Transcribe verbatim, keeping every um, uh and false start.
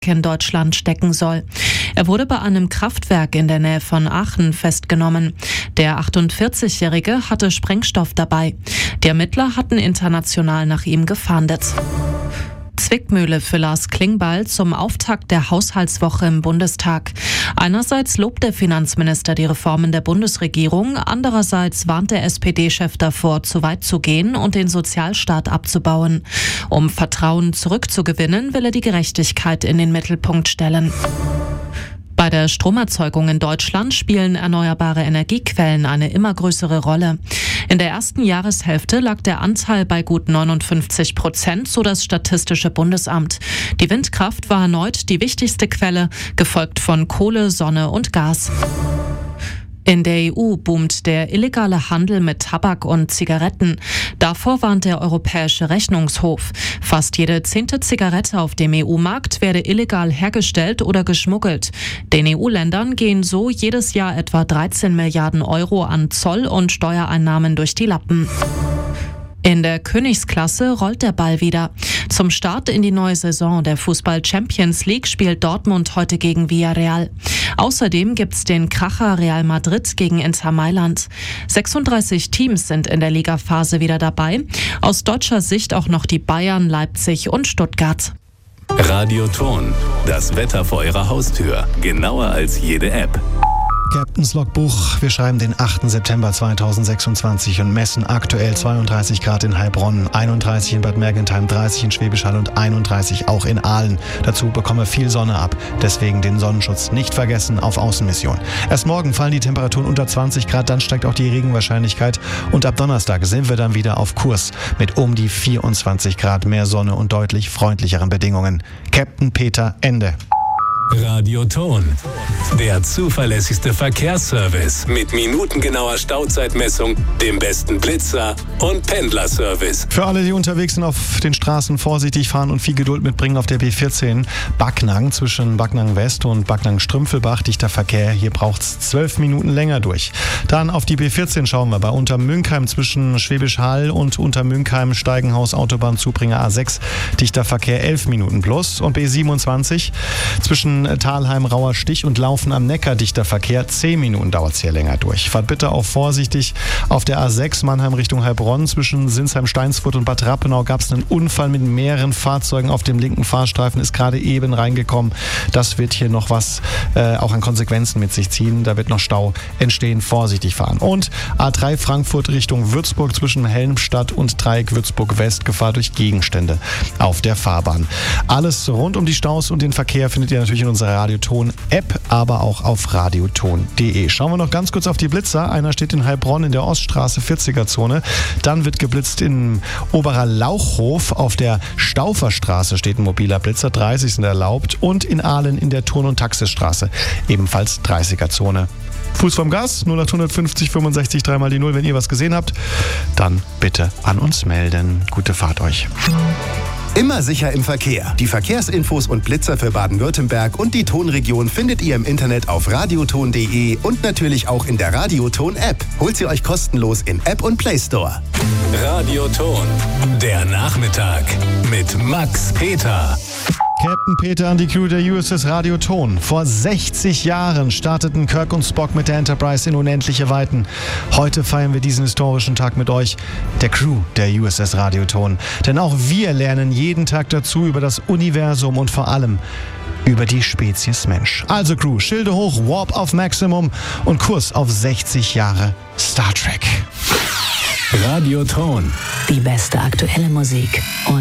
in Deutschland stecken soll. Er wurde bei einem Kraftwerk in der Nähe von Aachen festgenommen. Der achtundvierzigjährige hatte Sprengstoff dabei. Die Ermittler hatten international nach ihm gefahndet. Zwickmühle für Lars Klingbeil zum Auftakt der Haushaltswoche im Bundestag. Einerseits lobt der Finanzminister die Reformen der Bundesregierung, andererseits warnt der S P D-Chef davor, zu weit zu gehen und den Sozialstaat abzubauen. Um Vertrauen zurückzugewinnen, will er die Gerechtigkeit in den Mittelpunkt stellen. Bei der Stromerzeugung in Deutschland spielen erneuerbare Energiequellen eine immer größere Rolle. In der ersten Jahreshälfte lag der Anteil bei gut neunundfünfzig Prozent, so das Statistische Bundesamt. Die Windkraft war erneut die wichtigste Quelle, gefolgt von Kohle, Sonne und Gas. In der E U boomt der illegale Handel mit Tabak und Zigaretten. Davor warnt der Europäische Rechnungshof. Fast jede zehnte Zigarette auf dem E U-Markt werde illegal hergestellt oder geschmuggelt. Den E U-Ländern gehen so jedes Jahr etwa dreizehn Milliarden Euro an Zoll- und Steuereinnahmen durch die Lappen. In der Königsklasse rollt der Ball wieder. Zum Start in die neue Saison der Fußball-Champions League spielt Dortmund heute gegen Villarreal. Außerdem gibt's den Kracher Real Madrid gegen Inter Mailand. sechsunddreißig Teams sind in der Ligaphase wieder dabei. Aus deutscher Sicht auch noch die Bayern, Leipzig und Stuttgart. Radioton, das Wetter vor Ihrer Haustür. Genauer als jede App. Captain's Logbuch. Wir schreiben den achten September zweitausendsechsundzwanzig und messen aktuell zweiunddreißig Grad in Heilbronn, einunddreißig in Bad Mergentheim, dreißig in Schwäbisch Hall und einunddreißig auch in Aalen. Dazu bekommen wir viel Sonne ab. Deswegen den Sonnenschutz nicht vergessen auf Außenmission. Erst morgen fallen die Temperaturen unter zwanzig Grad, dann steigt auch die Regenwahrscheinlichkeit. Und ab Donnerstag sind wir dann wieder auf Kurs mit um die vierundzwanzig Grad mehr Sonne und deutlich freundlicheren Bedingungen. Captain Peter, Ende. Radioton, der zuverlässigste Verkehrsservice mit minutengenauer Stauzeitmessung, dem besten Blitzer und Pendlerservice. Für alle, die unterwegs sind auf den Straßen, vorsichtig fahren und viel Geduld mitbringen auf der B vierzehn Backnang zwischen Backnang West und Backnang Strümpfelbach. Dichter Verkehr, hier braucht es zwölf Minuten länger durch. Dann auf die B vierzehn schauen wir bei Untermünkheim zwischen Schwäbisch Hall und Untermünkheim Steigenhaus Autobahnzubringer A sechs. Dichter Verkehr elf Minuten plus. Und B siebenundzwanzig zwischen Thalheim, Rauer Stich und Laufen am Neckar, dichter Verkehr. zehn Minuten dauert es hier länger durch. Fahrt bitte auch vorsichtig. Auf der A sechs Mannheim Richtung Heilbronn zwischen Sinsheim, Steinsfurt und Bad Rappenau gab es einen Unfall mit mehreren Fahrzeugen auf dem linken Fahrstreifen. Ist gerade eben reingekommen. Das wird hier noch was äh, auch an Konsequenzen mit sich ziehen. Da wird noch Stau entstehen. Vorsichtig fahren. Und A drei Frankfurt Richtung Würzburg zwischen Helmstadt und Dreieck Würzburg West. Gefahr durch Gegenstände auf der Fahrbahn. Alles rund um die Staus und den Verkehr findet ihr natürlich in unserer Radioton-App, aber auch auf radioton punkt de. Schauen wir noch ganz kurz auf die Blitzer. Einer steht in Heilbronn in der Oststraße, vierziger-Zone. Dann wird geblitzt in Oberer Lauchhof. Auf der Stauferstraße steht ein mobiler Blitzer, dreißig sind erlaubt. Und in Aalen in der Turn- und Taxisstraße, ebenfalls dreißiger-Zone. Fuß vom Gas, null acht fünfzig fünfundsechzig drei mal die null. Wenn ihr was gesehen habt, dann bitte an uns melden. Gute Fahrt euch. Immer sicher im Verkehr. Die Verkehrsinfos und Blitzer für Baden-Württemberg und die Tonregion findet ihr im Internet auf radioton punkt de und natürlich auch in der Radioton-App. Holt sie euch kostenlos in App und Play Store. Radioton, der Nachmittag mit Max Peter. Captain Peter und die Crew der U S S Radioton. Vor sechzig Jahren starteten Kirk und Spock mit der Enterprise in unendliche Weiten. Heute feiern wir diesen historischen Tag mit euch, der Crew der U S S Radioton. Denn auch wir lernen jeden Tag dazu über das Universum und vor allem über die Spezies Mensch. Also Crew, Schilde hoch, Warp auf Maximum und Kurs auf sechzig Jahre Star Trek. Radioton. Die beste aktuelle Musik und